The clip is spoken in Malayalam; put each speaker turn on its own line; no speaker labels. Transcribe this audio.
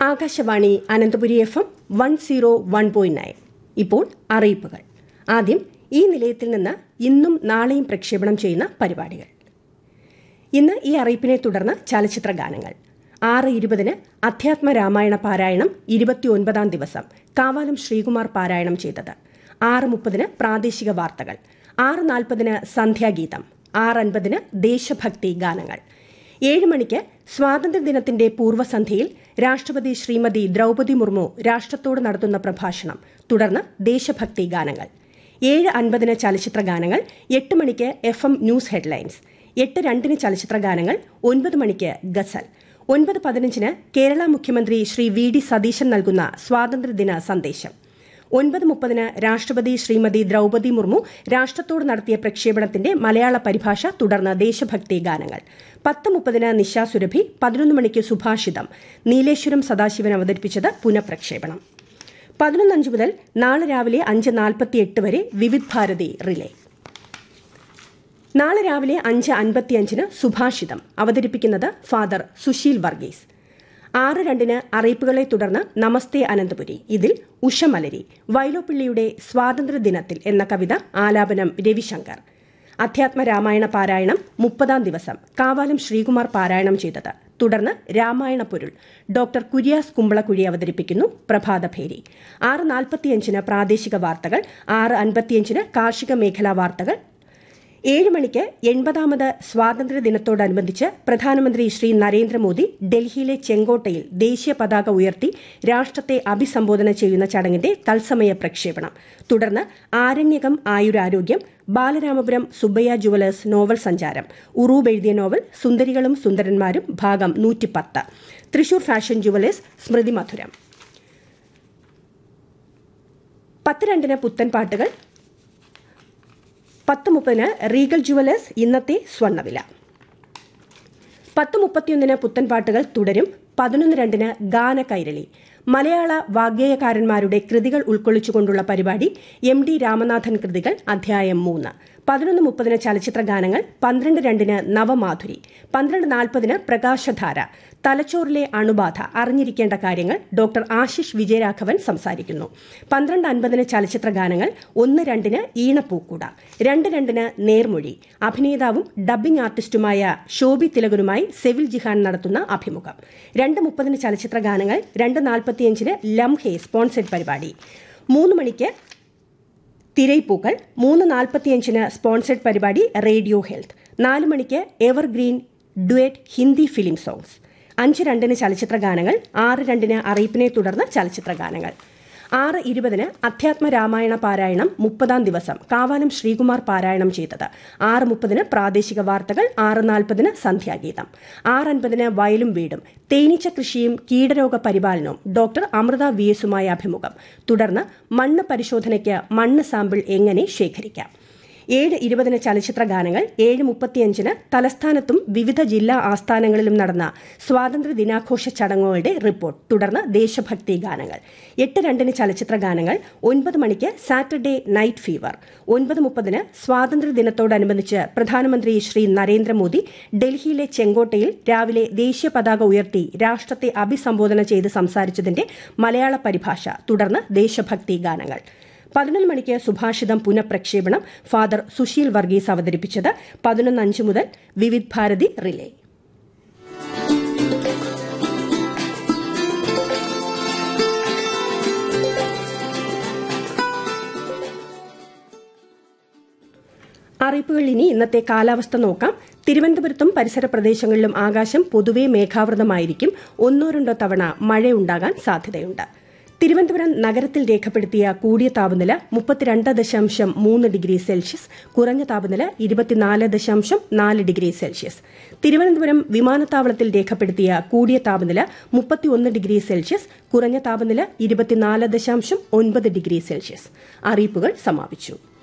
ആകാശവാണി അനന്തപുരി FM 101.9. ഇപ്പോൾ അറിയിപ്പുകൾ. ആദ്യം ഈ നിലയത്തിൽ നിന്ന് ഇന്നും നാളെയും പ്രക്ഷേപണം ചെയ്യുന്ന പരിപാടികൾ. ഇന്ന് ഈ അറിയിപ്പിനെ തുടർന്ന് ചലച്ചിത്ര ഗാനങ്ങൾ. 6:20 അധ്യാത്മ രാമായണ പാരായണം 29ാം ദിവസം കാവാലം ശ്രീകുമാർ പാരായണം ചെയ്തത്. 6:30 പ്രാദേശിക വാർത്തകൾ. 6:40 സന്ധ്യാഗീതം. 6:50 ദേശഭക്തി ഗാനങ്ങൾ. 7 മണിക്ക് സ്വാതന്ത്ര്യദിനത്തിന്റെ പൂർവ്വസന്ധ്യയിൽ രാഷ്ട്രപതി ശ്രീമതി ദ്രൌപദി മുർമു രാഷ്ട്രത്തോട് നടത്തുന്ന പ്രഭാഷണം. തുടർന്ന് ദേശഭക്തി ഗാനങ്ങൾ. 7:50 ചലച്ചിത്ര ഗാനങ്ങൾ. 8 മണിക്ക് FM ന്യൂസ് ഹെഡ്ലൈൻസ്. 8:02 ചലച്ചിത്ര ഗാനങ്ങൾ. 9 മണിക്ക് ഗസൽ. 9:15 കേരള മുഖ്യമന്ത്രി ശ്രീ VD സതീശൻ നൽകുന്ന സ്വാതന്ത്ര്യദിന സന്ദേശം. 9:30 രാഷ്ട്രപതി ശ്രീമതി ദ്രൌപദി മുർമു രാഷ്ട്രത്തോട് നടത്തിയ പ്രക്ഷേപണത്തിന്റെ മലയാള പരിഭാഷ. തുടർന്ന് ദേശഭക്തി ഗാനങ്ങൾ. 10:30 നിശാ സുരഭി. 11 മണിക്ക് സുഭാഷിതം. നീലേശ്വരം സദാശിവൻ അവതരിപ്പിച്ചത് പുനഃപ്രക്ഷേപണം. 11:05 മുതൽ നാളെ രാവിലെ 5:48 വരെ വിവിധ് ഭാരതി റിലേ. നാളെ രാവിലെ 5:55 സുഭാഷിതം അവതരിപ്പിക്കുന്നത് ഫാദർ സുശീൽ വർഗീസ്. 6:02 അറിയിപ്പുകളെ തുടർന്ന് നമസ്തേ അനന്തപുരി. ഇതിൽ ഉഷമലരി, വൈലോപ്പിള്ളിയുടെ സ്വാതന്ത്ര്യദിനത്തിൽ എന്ന കവിത ആലാപനം രവിശങ്കർ. അധ്യാത്മ രാമായണ പാരായണം 30ാം ദിവസം കാവാലം ശ്രീകുമാർ പാരായണം ചെയ്തത്. തുടർന്ന് രാമായണ പൊരുൾ ഡോക്ടർ കുര്യാസ് കുമ്പളക്കുഴി അവതരിപ്പിക്കുന്നു. പ്രഭാതഭേരി. 6:45 പ്രാദേശിക വാർത്തകൾ. 6:55 കാർഷിക മേഖലാ വാർത്തകൾ. 7 മണിക്ക് 80ാമത് സ്വാതന്ത്ര്യദിനത്തോടനുബന്ധിച്ച് പ്രധാനമന്ത്രി ശ്രീ നരേന്ദ്രമോദി ഡൽഹിയിലെ ചെങ്കോട്ടയിൽ ദേശീയ പതാക ഉയർത്തി രാഷ്ട്രത്തെ അഭിസംബോധന ചെയ്യുന്ന ചടങ്ങിന്റെ തത്സമയ പ്രക്ഷേപണം. തുടർന്ന് ആരണ്യകം ആയുരാരോഗ്യം, ബാലരാമപുരം സുബ്ബയ്യ ജുവലേഴ്സ് നോവൽ സഞ്ചാരം, ഉറൂബ് എഴുതിയ നോവൽ സുന്ദരികളും സുന്ദരന്മാരും ഭാഗം 110, തൃശൂർ ഫാഷൻ ജുവലേഴ്സ് സ്മൃതി മധുരം. 10:02 പുത്തൻ പാട്ടുകൾ. 10:30 റീഗൽ ജുവലേഴ്സ് ഇന്നത്തെ സ്വർണ്ണവില. 10:31 പുത്തൻ പാട്ടുകൾ തുടരും. 11:02 ഗാന കൈരളി. മലയാള വാഗ്ഗേയകാരന്മാരുടെ കൃതികൾ ഉൾക്കൊള്ളിച്ചുകൊണ്ടുള്ള പരിപാടി. MD രാമനാഥൻ കൃതികൾ അധ്യായം 3. 11:30 ചലച്ചിത്ര ഗാനങ്ങൾ. 12:02 നവമാധുരി. 12:40 പ്രകാശധാര. തലച്ചോറിലെ അണുബാധ അറിഞ്ഞിരിക്കേണ്ട കാര്യങ്ങൾ ഡോക്ടർ ആശിഷ് വിജയരാഘവൻ സംസാരിക്കുന്നു. 12:50 ചലച്ചിത്ര ഗാനങ്ങൾ. 1:02 ഈണപ്പൂക്കൂട. 2:02 നേർമൊഴി. അഭിനേതാവും ഡബ്ബിംഗ് ആർട്ടിസ്റ്റുമായ ശോഭി തിലകനുമായി സെവിൽ ജിഹാൻ നടത്തുന്ന അഭിമുഖം. 2:30 ചലച്ചിത്ര ഗാനങ്ങൾ. 2:45 ലംഹെ സ്പോൺസർഡ് പരിപാടി. 3 മണിക്ക് തിരൈപ്പൂക്കൾ. 3:45 സ്പോൺസർഡ് പരിപാടി റേഡിയോ ഹെൽത്ത്. 4 മണിക്ക് evergreen duet Hindi film songs. 5:02 ചലച്ചിത്ര ഗാനങ്ങൾ. 6:02 അറിയിപ്പിനെ തുടർന്ന് ചലച്ചിത്ര ഗാനങ്ങൾ. 6:20 അധ്യാത്മ രാമായണ പാരായണം 30ാം ദിവസം കാവാലം ശ്രീകുമാർ പാരായണം ചെയ്തത്. 6:30 പ്രാദേശിക വാർത്തകൾ. 6:40 സന്ധ്യാഗീതം. 6:50 വയലും വീടും, തേനീച്ച കൃഷിയും കീടരോഗ പരിപാലനവും ഡോക്ടർ അമൃത VS അഭിമുഖം. തുടർന്ന് മണ്ണ് പരിശോധനയ്ക്ക് മണ്ണ് സാമ്പിൾ എങ്ങനെ ശേഖരിക്കാം. 7:20 ചലച്ചിത്ര ഗാനങ്ങൾ. 7:35 തലസ്ഥാനത്തും വിവിധ ജില്ലാ ആസ്ഥാനങ്ങളിലും നടന്ന സ്വാതന്ത്ര്യ ദിനാഘോഷ ചടങ്ങുകളുടെ റിപ്പോർട്ട്. തുടർന്ന് ദേശഭക്തി ഗാനങ്ങൾ. 8:02 ചലച്ചിത്ര ഗാനങ്ങൾ. 9 മണിക്ക് സാറ്റർഡേ നൈറ്റ് ഫീവർ. 9:30 സ്വാതന്ത്ര്യദിനത്തോടനുബന്ധിച്ച് പ്രധാനമന്ത്രി ശ്രീ നരേന്ദ്രമോദി ഡൽഹിയിലെ ചെങ്കോട്ടയിൽ രാവിലെ ദേശീയ പതാക ഉയർത്തി രാഷ്ട്രത്തെ അഭിസംബോധന ചെയ്ത് സംസാരിച്ചതിന്റെ മലയാള പരിഭാഷ. തുടർന്ന് ദേശഭക്തി ഗാനങ്ങൾ. 11 മണിക്ക് സുഭാഷിതം പുനഃപ്രക്ഷേപണം. ഫാദർ സുശീൽ വർഗീസ് അവതരിപ്പിച്ചത്. 11:05 മുതൽ വിവിധ് ഭാരതി റിലേ. അറിയിപ്പുകൾ. ഇനി ഇന്നത്തെ കാലാവസ്ഥ നോക്കാം. തിരുവനന്തപുരത്തും പരിസര പ്രദേശങ്ങളിലും ആകാശം പൊതുവെ മേഘാവൃതമായിരിക്കും. 1-2 തവണ മഴയുണ്ടാകാൻ സാധ്യതയുണ്ട്. തിരുവനന്തപുരം നഗരത്തിൽ രേഖപ്പെടുത്തിയ കൂടിയ താപനില 32.3 ഡിഗ്രി സെൽഷ്യസ്, കുറഞ്ഞ താപനില 24.4 ഡിഗ്രി സെൽഷ്യസ്. തിരുവനന്തപുരം വിമാനത്താവളത്തിൽ രേഖപ്പെടുത്തിയ കൂടിയ താപനില 31 ഡിഗ്രി സെൽഷ്യസ്, കുറഞ്ഞ താപനില 24.9 ഡിഗ്രി സെൽഷ്യസ്. അറിയിപ്പുകൾ സമാപിച്ചു.